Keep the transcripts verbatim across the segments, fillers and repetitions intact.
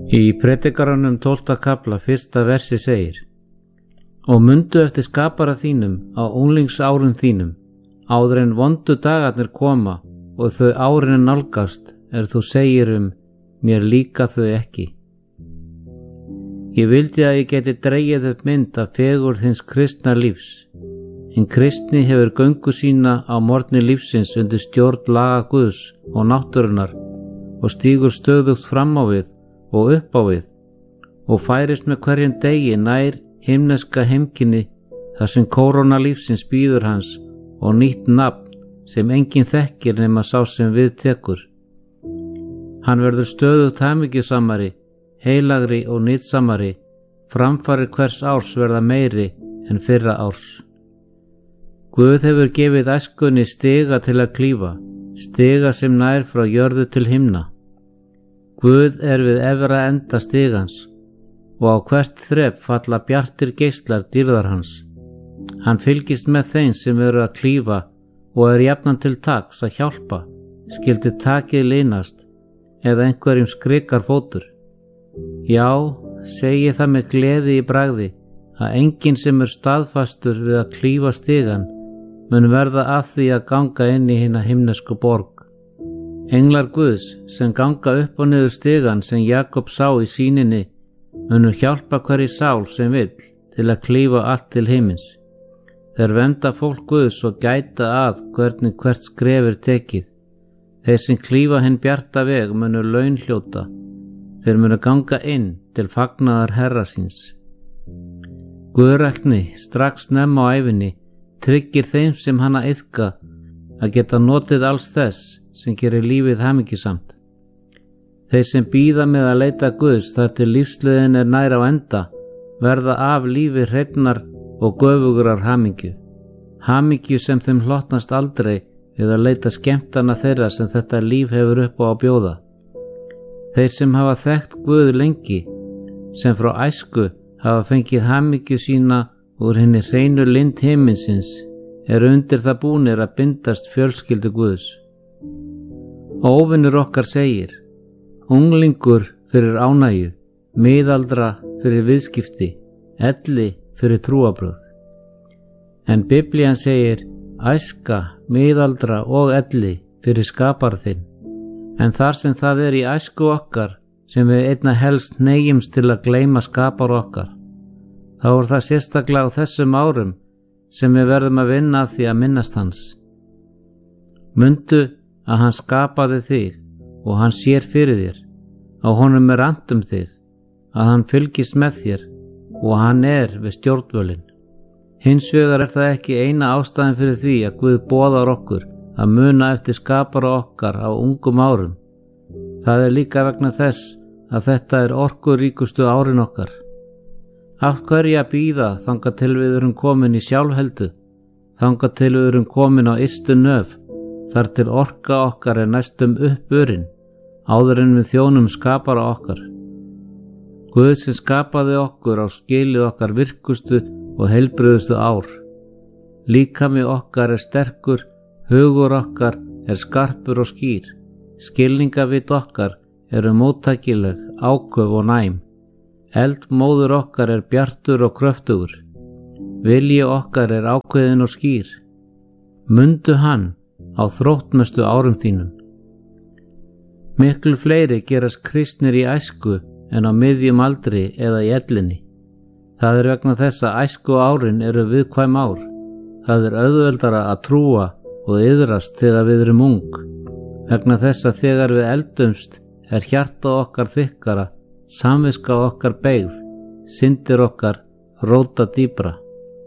Í Predikaranum tólfta kafla fyrsta versi segir: Og mundu eftir skapara þínum á unglingsárum þínum, áður en vondu dagarnir koma og þau árin nálgast er þú segir um, mér líka þau ekki. Ég vildi að ég geti dregið upp mynd af fegurð hins kristna lífs. Hinn kristni hefur göngu sína á morgni lífsins undir stjórn laga Guðs og náttúrunnar og stígur stöðugt fram á við og upp á við og færist með hverjum degi nær himneska heimkynni þar sem kóróna lífsins býður hans og nýtt nafn sem enginn þekkir nema sá sem við tekur. Hann verður stöðugt hamingjusamari, heilagri og nytsamari, framfarir hvers árs verða meiri en fyrra árs. Guð hefur gefið æskunni stiga til að klífa, stiga sem nær frá jörðu til himna. Guð er við efra enda stigans og á hvert þrep falla bjartir geislar dýrðar hans. Hann fylgist með þeim sem eru að klífa og er jafnan til taks að hjálpa, skyldi takið leynast eða einhverjum skrikar fótur. Já, segi það með gleði í bragði að enginn sem er staðfastur við að klífa stigan mun verða að því að ganga inn í hina himnesku borg. Englar Guðs sem ganga upp og niður stigan sem Jakob sá í sýninni munu hjálpa hverri sál sem vill til að klífa allt til himins. Þeir vernda fólk Guðs og gæta að hvernig hvert skref er tekið. Þeir sem klífa hinn bjarta veg munu laun hljóta. Þeir munu ganga inn til fagnaðar herra síns. Guðrækni strax snemma á ævinni tryggir þeim sem hana iðka að geta notið alls þess sem gerir lífið hamingjusamt. Þeir sem bíða með að leita Guðs þar til lífsleiðin er nær á enda verða af lífi hreinnar og göfugrar hamingju. Hamingju sem þeim hlotnast aldrei við að leita skemmtana þeirra sem þetta líf hefur upp á að bjóða. Þeir sem hafa þekkt Guð lengi, sem frá æsku hafa fengið hamingju sína úr henni hreinu lind himinsins, eru undir það búnir að bindast fjölskyldu Guðs. Óvinur okkar segir: unglingur fyrir ánægju, miðaldra fyrir viðskipti, elli fyrir trúabröð. En Biblían segir: æska, miðaldra og elli fyrir skapara þinn. En þar sem það er í æsku okkar sem við einna helst neyjumst til að gleyma skapara okkar, þá er það sérstaklega á þessum árum sem við verðum að vinna að því að minnast hans. Mundu að hann skapaði þig og hann sér fyrir þér, á honum er annt um þig, að hann fylgist með þér og hann er við stjórnvölin. Hins vegar er það ekki eina ástæðan fyrir því að Guð boðar okkur að muna eftir skapara okkar á ungum árum. Það er líka vegna þess að þetta er orkuríkustu árin okkar. Af hverju að bíða þangað til við erum komin í sjálfheldu, þangað til við erum komin á ystu nöf, þar til orka okkar er næstum uppurinn, áður en við þjónum skapara okkar. Guð sem skapaði okkur á skilið okkar virkustu og heilbrigðustu ár. Líkami okkar er sterkur, hugur okkar er skarpur og skýr, skilningavit okkar eru móttækileg, áköf og næm. Eldmóður okkar er bjartur og kröftugur. Vilji okkar er ákveðin og skýr. Mundu hann á þróttmestu árum þínum. Miklu fleiri gerast kristnir í æsku en á miðjum aldri eða í ellinni. Það er vegna þess að æsku árin eru viðkvæm ár. Það er auðveldara að trúa og iðrast þegar við erum ung. Vegna þess að þegar við eldumst er hjarta okkar þykkara, samviska okkar beygð, syndir okkar róta dýpra.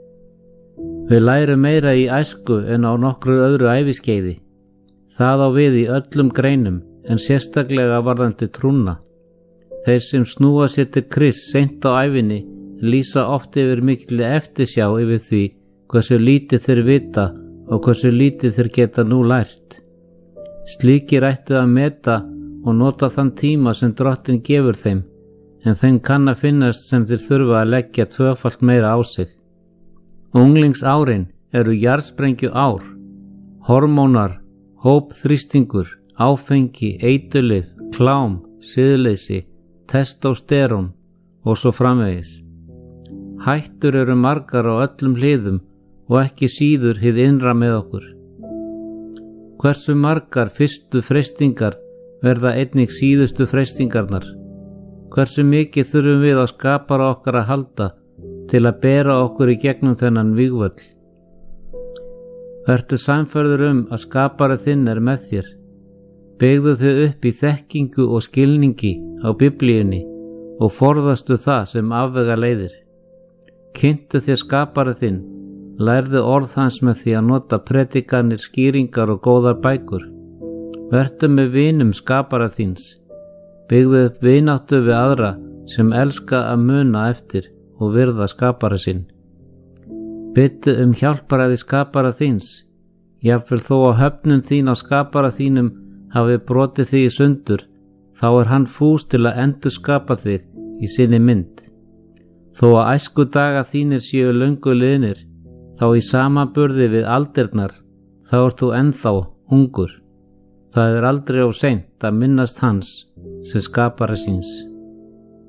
Við lærum meira í æsku en á nokkru öðru æviskeiði. Það á við í öllum greinum en sérstaklega varðandi trúna. Þeir sem snúa sér til Krists seint á ævinni lýsa oft yfir mikilli eftirsjá yfir því hversu lítið þeir vita og hversu lítið þeir geta nú lært. Slíkir ættu að meta og nota þann tíma sem Drottinn gefur þeim, en þeim kann að finnast sem þeir þurfa að leggja tvöfalt meira á sig. Unglingsárin eru jarðsprengju ár. Hormónar, hópþrýstingur, áfengi, eiturlyf, klám, siðleysi, testósterón og svo framvegis. Hættur eru margar á öllum hliðum og ekki síður hið innra með okkur. Hversu margar fyrstu freistingar verða einnig síðustu freistingarnar? Hversu mikið þurfum við á skapara okkar að halda til að bera okkur í gegnum þennan vígvöll? Vertu sannfærður um að skapari þinn er með þér. Byggðu þig upp í þekkingu og skilningi á Biblíunni og forðastu það sem afvega leiðir. Kynntu þér skapari þinn, lærðu orð hans með því að nota predikanir, skýringar og góðar bækur. Vertu með vinum skapara þíns. Byggðu upp vináttu við aðra sem elska að muna eftir og virða skapara sinn. Biðdu um hjálparæði skapara þíns. Jafnvel þó að höfnun þín á skapara þínum hafi brotið þig í sundur, þá er hann fús til að endurskapa þig í sinni mynd. Þó að æsku daga þínir séu löngu liðnir, þá í samanburði við aldirnar, þá ert þú ennþá ungur. Það er aldrei of seint að minnast hans sem skapara síns.